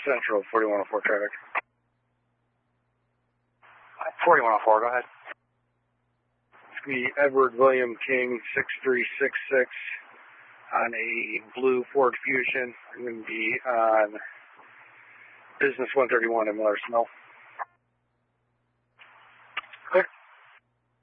Central, 4104 traffic. 4104, go ahead. It's going to be Edward William King, 6366, on a blue Ford Fusion. I'm going to be on Business 131 in Miller's Mill.